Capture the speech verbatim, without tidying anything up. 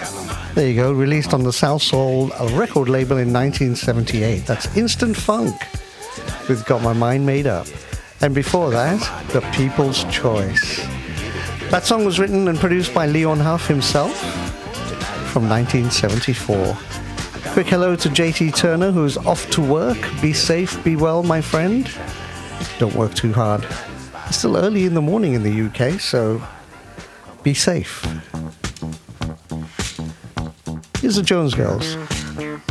There you go, released on the South Soul record label in nineteen seventy-eight. That's Instant Funk with Got My Mind Made Up. And before that, The People's Choice. That song was written and produced by Leon Huff himself from nineteen seventy-four. Quick hello to J T Turner, who's off to work. Be safe, be well, my friend. Don't work too hard. It's still early in the morning in the U K, so be safe. Here's the Jones Girls.